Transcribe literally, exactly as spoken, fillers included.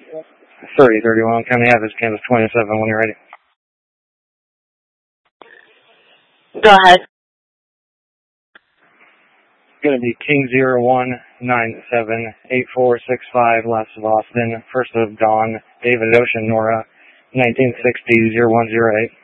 thirty thirty-one, County Average, Kansas twenty-seven, when you're ready. Go ahead. It's going to be King zero one nine seven eight four six five, last of Austin, first of Dawn, David Ocean, Nora, nineteen sixty, zero one zero eight.